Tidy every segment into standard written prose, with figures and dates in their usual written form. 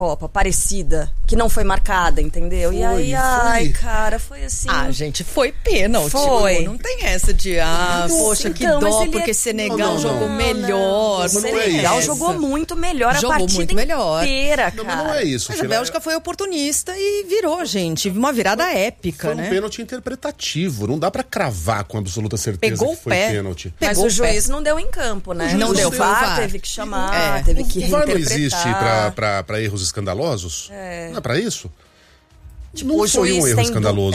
Copa parecida, que não foi marcada, entendeu? E aí, ai, cara, foi assim. Gente, foi pênalti. Foi. Não tem essa de, poxa, que dó, porque Senegal jogou melhor. Senegal jogou muito melhor a partida inteira, cara. Mas não é isso. Mas a Bélgica foi oportunista e virou, gente. Uma virada épica, foi né? Um pênalti interpretativo. Não dá pra cravar com absoluta certeza Pegou que foi pênalti. Mas o juiz não deu em campo, né? Não deu. O VAR teve que chamar, teve que reinterpretar. O VAR não existe pra erros escandalosos? Não é pra isso? Tipo, não foi um erro escandaloso.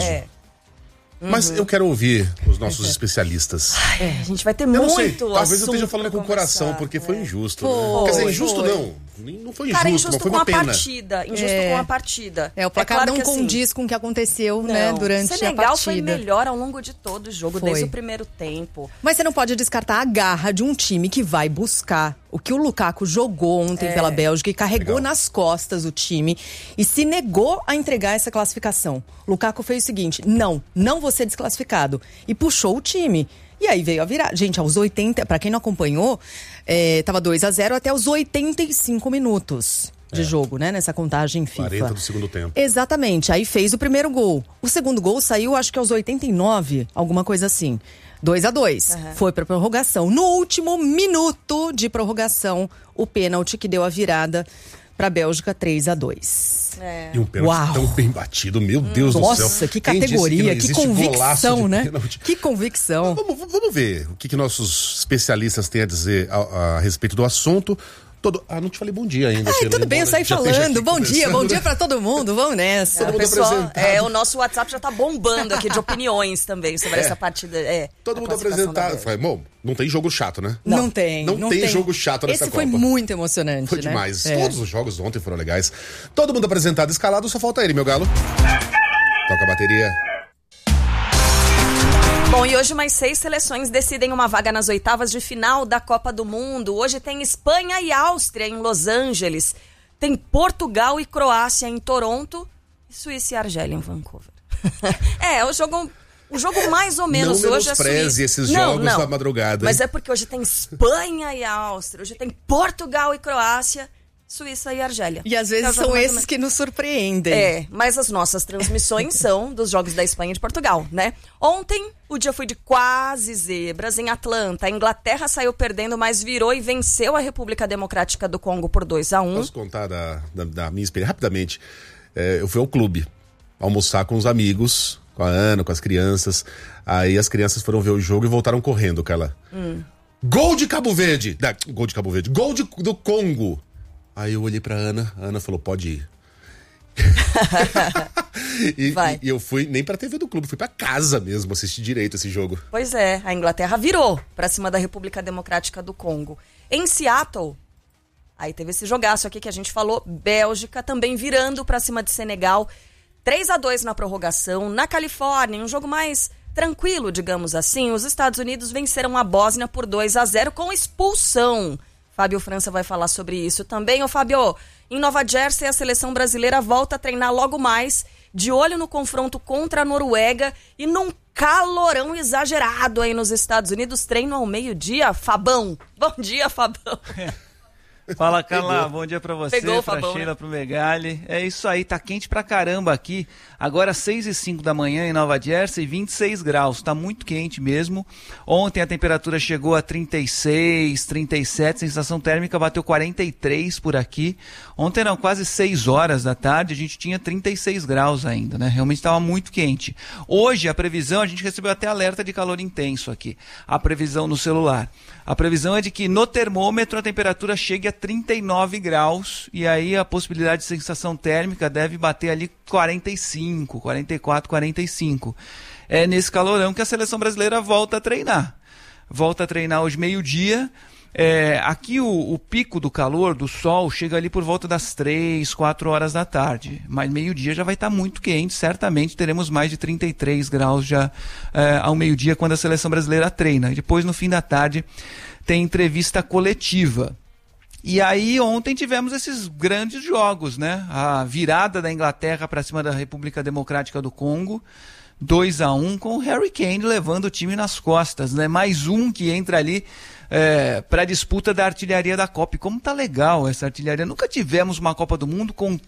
Mas eu quero ouvir os nossos especialistas. A gente vai ter eu não muito sei, talvez eu esteja assunto falando com o coração, porque foi injusto. Foi, Quer dizer, injusto foi. Não foi injusto, Cara, mas injusto foi com uma a pena. partida. Injusto com a partida. O placar claro não que, condiz com o que aconteceu, né, durante a Senegal partida. foi melhor ao longo de todo o jogo, desde o primeiro tempo. Mas você não pode descartar a garra de um time que vai buscar o que o Lukaku jogou ontem pela Bélgica e carregou nas costas o time e se negou a entregar essa classificação. Lukaku fez o seguinte: não vou ser desclassificado. E puxou o time. E aí veio a virar. Gente, aos 80, pra quem não acompanhou, tava 2-0 até os 85 minutos de jogo, né? Nessa contagem FIFA. 40 do segundo tempo. Exatamente. Aí fez o primeiro gol. O segundo gol saiu, acho que aos 89, alguma coisa assim. 2-2. Foi pra prorrogação. No último minuto de prorrogação, o pênalti que deu a virada pra Bélgica 3-2. E um pênalti tão bem batido, meu Deus do céu. Nossa, que categoria, que convicção, né? Que convicção. Vamos ver o que nossos especialistas têm a dizer a respeito do assunto. Não te falei bom dia ainda. Tudo bem, eu saí falando. Bom dia pra todo mundo, vamos nessa. O pessoal, o nosso WhatsApp já tá bombando aqui de opiniões também sobre essa partida. Todo mundo apresentado. Bom, não tem jogo chato, né? Não tem jogo chato nessa Copa. Esse foi muito emocionante, Foi demais. Todos os jogos ontem foram legais. Todo mundo apresentado, escalado, só falta ele, meu galo. Toca a bateria. Bom, e hoje mais 6 seleções decidem uma vaga nas oitavas de final da Copa do Mundo. Hoje tem Espanha e Áustria em Los Angeles. Tem Portugal e Croácia em Toronto. E Suíça e Argélia em Vancouver. O jogo mais ou menos não hoje é Suíça. Não menospreze esses jogos da madrugada. Mas é porque hoje tem Espanha e Áustria. Hoje tem Portugal e Croácia. Suíça e Argélia. E às vezes são esses que nos surpreendem. Mas as nossas transmissões são dos jogos da Espanha e de Portugal, né? Ontem, o dia foi de quase zebras. Em Atlanta, a Inglaterra saiu perdendo, mas virou e venceu a República Democrática do Congo por 2-1. Posso contar da minha experiência? Rapidamente. Eu fui ao clube almoçar com os amigos, com a Ana, com as crianças. Aí as crianças foram ver o jogo e voltaram correndo, Carla. Gol de Cabo Verde! Gol de Cabo Verde. Gol do Congo! Aí eu olhei pra Ana, a Ana falou, pode ir. e eu fui nem pra TV do clube, fui pra casa mesmo assistir direito esse jogo. Pois é, a Inglaterra virou pra cima da República Democrática do Congo. Em Seattle, aí teve esse jogaço aqui que a gente falou, Bélgica também virando pra cima de Senegal, 3-2 na prorrogação. Na Califórnia, um jogo mais tranquilo, digamos assim, os Estados Unidos venceram a Bósnia por 2-0 com expulsão. Fábio França vai falar sobre isso também. Ô Fábio, em Nova Jersey a seleção brasileira volta a treinar logo mais, de olho no confronto contra a Noruega e num calorão exagerado aí nos Estados Unidos. Treino ao meio-dia. Fabão, bom dia, Fabão. Fala, Carla, bom dia pra você, Pegou, pra Fabão, Sheila, né? pro Megali. É isso aí, tá quente pra caramba aqui. Agora 6h05 da manhã em Nova Jersey, 26 graus, tá muito quente mesmo. Ontem a temperatura chegou a 36, 37, sensação térmica bateu 43 por aqui. Ontem eram quase 6 horas da tarde, a gente tinha 36 graus ainda, né? Realmente estava muito quente. Hoje a previsão, a gente recebeu até alerta de calor intenso aqui, a previsão no celular. A previsão é de que no termômetro a temperatura chegue a 39 graus e aí a possibilidade de sensação térmica deve bater ali 45, 44, 45. É nesse calorão que a seleção brasileira volta a treinar. Volta a treinar hoje meio-dia. Aqui o pico do calor, do sol, chega ali por volta das 3, 4 horas da tarde. Mas meio-dia já vai estar muito quente. Certamente teremos mais de 33 graus já ao meio-dia quando a seleção brasileira treina. E depois, no fim da tarde, tem entrevista coletiva. E aí ontem tivemos esses grandes jogos, né? A virada da Inglaterra para cima da República Democrática do Congo. 2-1 com o Harry Kane levando o time nas costas, né? Mais um que entra ali para a disputa da artilharia da Copa. E como tá legal essa artilharia. Nunca tivemos uma Copa do Mundo com